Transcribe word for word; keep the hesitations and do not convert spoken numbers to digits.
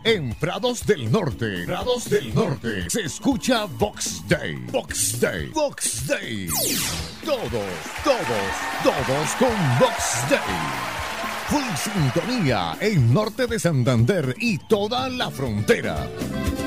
En Prados del Norte, Prados del Norte, se escucha Box Day. Box Day. Box Day. Todos, todos, todos con Box Day. Full sintonía en norte de Santander y toda la frontera.